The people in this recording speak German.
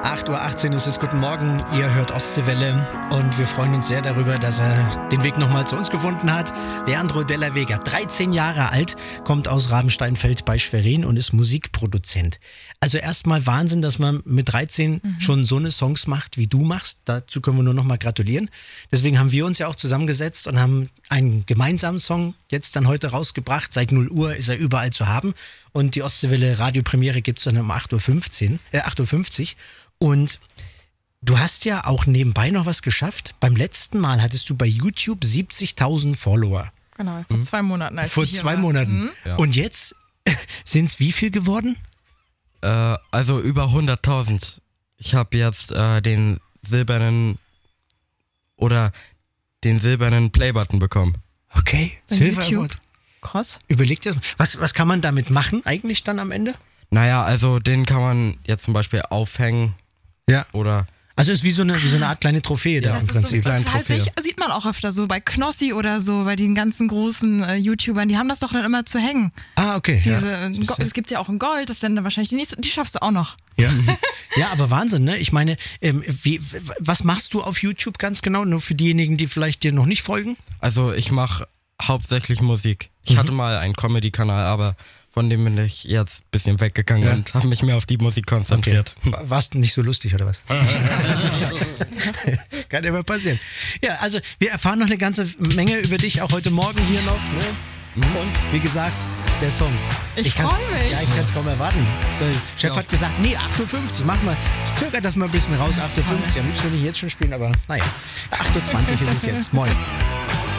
8:18 Uhr ist es, guten Morgen, ihr hört Ostseewelle und wir freuen uns sehr darüber, dass er den Weg nochmal zu uns gefunden hat. Leandro Della Vega, 13 Jahre alt, kommt aus Rabensteinfeld bei Schwerin und ist Musikproduzent. Also erstmal Wahnsinn, dass man mit 13 schon so eine Songs macht, wie du machst. Dazu können wir nur nochmal gratulieren. Deswegen haben wir uns ja auch zusammengesetzt und haben einen gemeinsamen Song jetzt dann heute rausgebracht. Seit 0 Uhr ist er überall zu haben und die Ostseewelle Radiopremiere gibt es dann um 8:50 Uhr. Und du hast ja auch nebenbei noch was geschafft. Beim letzten Mal hattest du bei YouTube 70.000 Follower. Genau, vor 2 Monaten. Vor 2 Monaten. Ja. Und jetzt sind es wie viel geworden? Also über 100.000. Ich habe jetzt den silbernen Playbutton bekommen. Okay, Bei Silver YouTube? Award. Krass. Überleg dir das. Was kann man damit machen eigentlich dann am Ende? Naja, also den kann man jetzt zum Beispiel aufhängen Ja. oder... Also ist wie so eine Art kleine Trophäe da Ja, im Das ist so, Prinzip. das heißt, sieht man auch öfter so bei Knossi oder so, bei den ganzen großen YouTubern, die haben das doch dann immer zu hängen. Ah, okay. Es gibt ja auch in Gold, das ist dann wahrscheinlich die nächste, die schaffst du auch noch. Ja. Ja, aber Wahnsinn, ne? Ich meine, was machst du auf YouTube ganz genau? Nur für diejenigen, die vielleicht dir noch nicht folgen? Also ich mache hauptsächlich Musik. Ich hatte mal einen Comedy-Kanal, aber von dem bin ich jetzt ein bisschen weggegangen und habe mich mehr auf die Musik konzentriert. Warst du nicht so lustig oder was? Kann immer passieren. Ja, also wir erfahren noch eine ganze Menge über dich, auch heute Morgen hier noch. Ne? Und wie gesagt, der Song. Ich freu mich. Ja, ich kann es kaum erwarten. So, Chef hat gesagt, nee, 8:50 Uhr, mach mal. Ich zögere das mal ein bisschen raus, 8:50 Uhr. Am liebsten würde ich jetzt schon spielen, aber naja. 8:20 Uhr ist es jetzt. Moin.